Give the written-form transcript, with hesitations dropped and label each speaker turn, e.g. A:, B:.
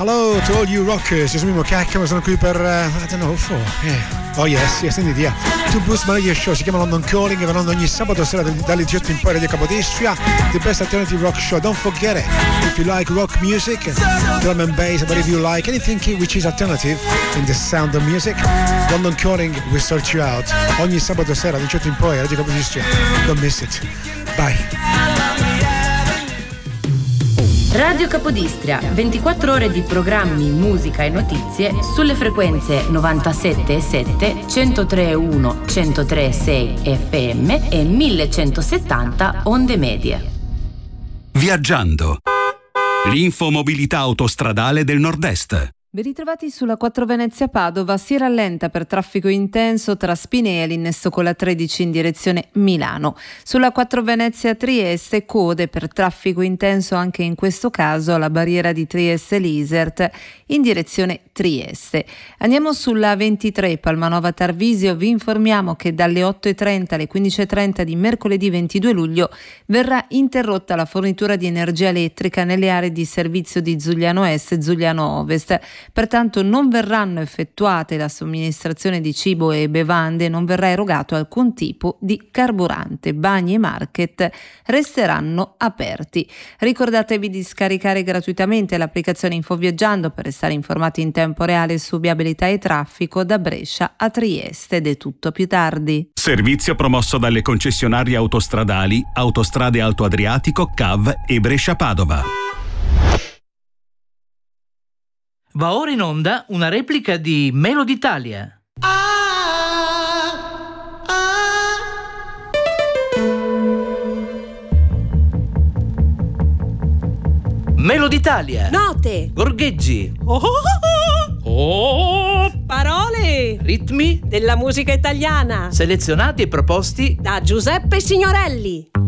A: Hello to all you rockers, io sono Mimmo Cacca, sono qui per, I don't know, oh yes, indeed, yeah. To Boost My Radio Show, si chiama London Calling e vanno ogni sabato sera dalle 18 in poi Radio Capodistria, the best alternative rock show. Don't forget it, if you like rock music, drum and bass, but if you like anything which is alternative in the sound of music, London Calling will sort you out. Ogni sabato sera dalle 18 in poi Radio Capodistria, don't miss it. Bye.
B: Radio Capodistria, 24 ore di programmi, musica e notizie sulle frequenze 97,7, 103,1, 103,6 FM e 1170 onde medie.
C: Viaggiando. L'infomobilità autostradale del Nord-Est.
D: Ben ritrovati sulla 4 Venezia Padova, si rallenta per traffico intenso tra Spinea e l'innesto con la 13 in direzione Milano. Sulla 4 Venezia Trieste, code per traffico intenso anche in questo caso alla barriera di Trieste-Lisert in direzione Trieste. Andiamo sulla 23 Palmanova Tarvisio, vi informiamo che dalle 8.30 alle 15.30 di mercoledì 22 luglio verrà interrotta la fornitura di energia elettrica nelle aree di servizio di Zugliano Est e Zugliano Ovest. Pertanto non verranno effettuate la somministrazione di cibo e bevande, non verrà erogato alcun tipo di carburante. Bagni e market resteranno aperti. Ricordatevi di scaricare gratuitamente l'applicazione Infoviaggiando per restare informati in tempo reale su viabilità e traffico da Brescia a Trieste. Ed è tutto, a più tardi.
C: Servizio promosso dalle concessionarie autostradali Autostrade Alto Adriatico, CAV e Brescia Padova.
E: Va ora in onda una replica di Melody Italia. Melody Italia.
F: Note.
E: Gorgheggi.
F: Parole.
E: Ritmi
F: Della musica italiana.
E: selezionati e proposti
F: Da Giuseppe Signorelli.